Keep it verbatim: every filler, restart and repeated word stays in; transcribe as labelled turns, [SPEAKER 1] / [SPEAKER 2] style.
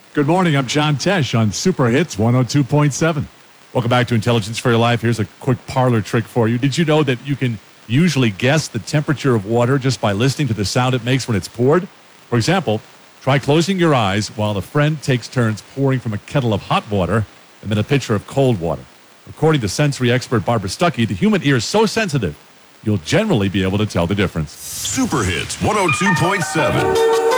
[SPEAKER 1] Good morning. I'm John Tesh on Super Hits one oh two point seven. Welcome back to Intelligence for Your Life. Here's a quick parlor trick for you. Did you know that you can usually guess the temperature of water just by listening to the sound it makes when it's poured? For example, try closing your eyes while a friend takes turns pouring from a kettle of hot water and then a pitcher of cold water. According to sensory expert Barbara Stuckey, the human ear is so sensitive, you'll generally be able to tell the difference.
[SPEAKER 2] Super Hits one oh two point seven.